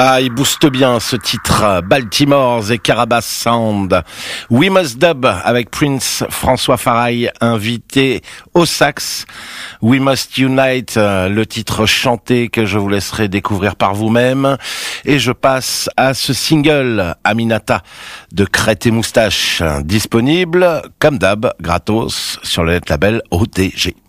Ah, il booste bien ce titre. Baltimore et Carabas Sound. We Must Dub avec Prince François Faraille, invité au sax. We Must Unite, le titre chanté que je vous laisserai découvrir par vous-même. Et je passe à ce single, Aminata, de Crête et Moustache, disponible, comme d'hab, gratos, sur le net label ODG.